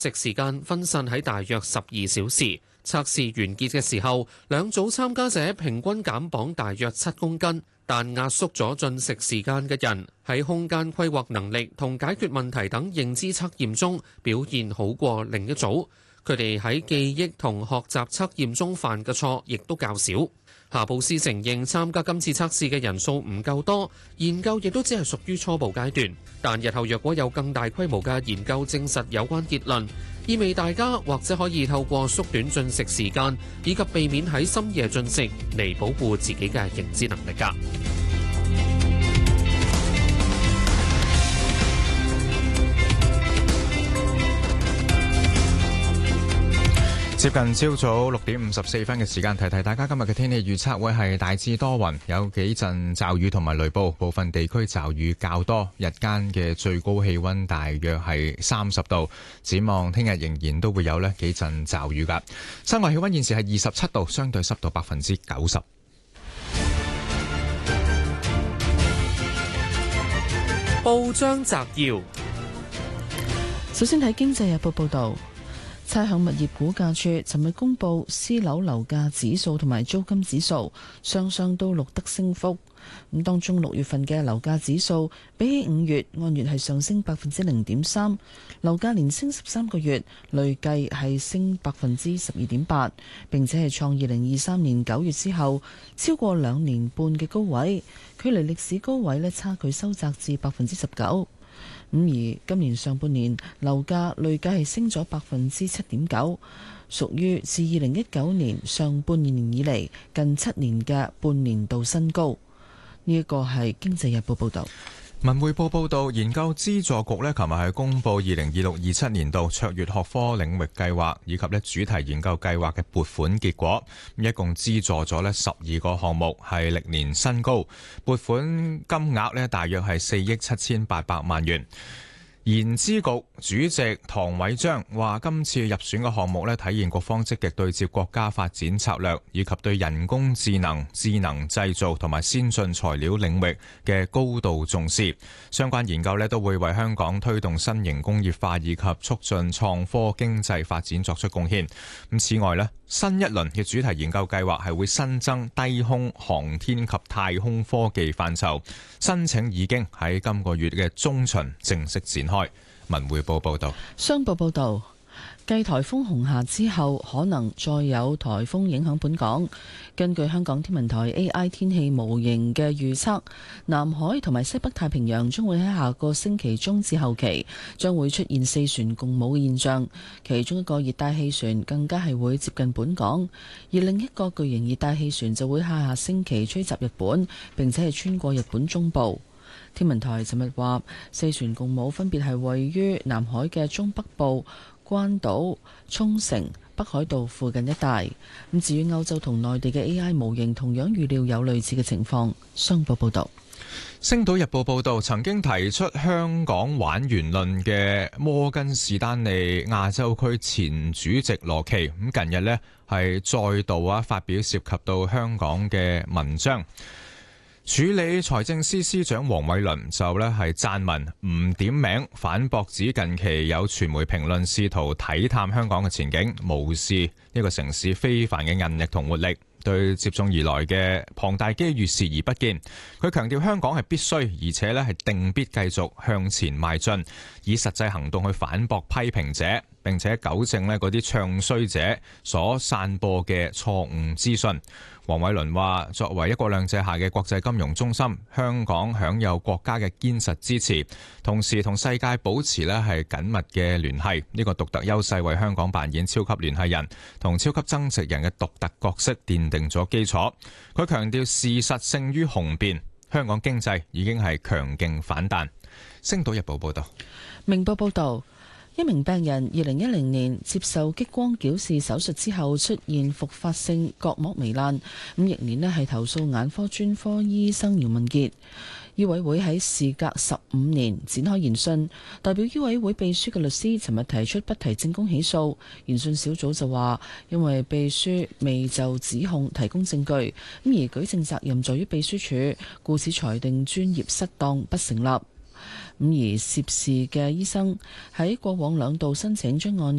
食時間分散喺大約12小時。測試完結嘅時候，兩組參加者平均減磅大約7公斤，但壓縮咗進食時間嘅人喺空間規劃能力同解決問題等認知測驗中表現好過另一組。佢哋喺記憶同學習測驗中犯嘅錯亦都較少。夏布斯承認參加今次測試嘅人數唔夠多，研究亦都只係屬於初步階段。但日後若果有更大規模嘅研究證實有關結論，意味大家或者可以透過縮短進食時間以及避免喺深夜進食嚟保護自己嘅認知能力㗎。 接近朝早6:54嘅時間，提提大家今日嘅天氣預測會係大致多雲，有幾陣驟雨同埋雷暴，部分地區驟雨較多。日間嘅最高氣溫大約係30度。展望聽日仍然都會有幾陣驟雨㗎。室外氣溫現時係27度，相對濕度90%。 報章摘要， 首先睇《經濟日報》報道。差餉物業估價署尋日公布私樓樓價指數同埋租金指數，雙雙都錄得升幅。咁當中6月份嘅樓價指數比起5月按月係上升0.3%，樓價連升13個月，累計係升12.8%，並且係創2023年9月之後超過2年半嘅高位，距離歷史高位差距收窄至19%。而今年上半年樓價累計係升咗7.9%，屬於自2019年上半年以嚟近7年嘅半年度新高。呢一個係《經濟日報》報導。 文匯報報道，研究資助局琴日係公布2026-27年度卓越學科領域計劃以及主題研究計劃嘅撥款結果，一共資助咗12個項目，係歷年新高，撥款金額大約係4億7800萬元。研資局主席唐偉章話：今次入選嘅項目體現各方積極對接國家發展策略，以及對人工智能、智能製造同埋先進材料領域嘅高度重視。相關研究都會為香港推動新型工業化以及促進創科經濟發展作出貢獻。此外新一輪嘅主題研究計劃係會新增低空航天及太空科技範疇，申請已經喺今個月嘅中旬正式展開。文匯報報道。 商報報道，繼颱風紅霞之後，可能再有颱風影響本港。根據香港天文台 AI 天氣模型嘅預測，南海同埋西北太平洋將會喺下個星期中至後期將會出現4船共舞嘅現象，其中一個熱帶氣旋更加係會接近本港，而另一個巨型熱帶氣旋就會下星期吹襲日本，並且係穿過日本中部。天文台尋日話，4船共舞分別係位於南海嘅中北部、關島、沖繩、北海道附近一帶。咁至於歐洲同內地嘅 AI 模型，同樣預料有類似嘅情況。商報報道。 星島日報報道，曾經提出香港玩完論嘅摩根士丹利亞洲區前主席羅奇，咁近日係再度發表涉及到香港嘅文章。處理財政司司長黃偉綸就係撰文唔點名反駁，指近期有傳媒評論試圖睇探香港嘅前景，無視呢個城市非凡嘅韌力同活力，對接踵而來嘅龐大機遇視而不見。佢強調香港係必須，而且係定必繼續向前邁進，以實際行動去反駁批評者，並且糾正嗰啲唱衰者所散播嘅錯誤資訊。黃偉綸話：作為一國兩制下嘅國際金融中心，香港享有國家嘅堅實支持，同時同世界保持係緊密嘅聯繫。呢個獨特優勢為香港扮演超級聯繫人同超級增值人嘅獨特角色奠定咗基礎。佢強調事實勝於雄辯，香港經濟已經係強勁反彈。星島日報報道。 明報報道。一名病人2010年接受激光矯視手術之後出現復發性角膜糜爛，翌年係投訴眼科專科醫生姚文傑。醫委會喺事隔15年展開研訊，代表醫委會秘書嘅律師尋日提出不提證供起訴。研訊小組就話，因為秘書未就指控提供證據，而舉證責任在於秘書處，故此裁定專業失當不成立。 咁而涉事嘅醫生喺過往兩度申請將案